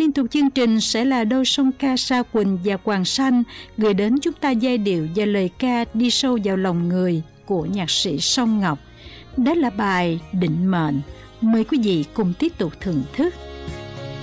liên tục chương trình sẽ là đôi song ca Sa Quỳnh và Hoàng Sanh gửi đến chúng ta giai điệu và lời ca đi sâu vào lòng người của nhạc sĩ Song Ngọc. Đó là bài Định Mệnh. Mời quý vị cùng tiếp tục thưởng thức.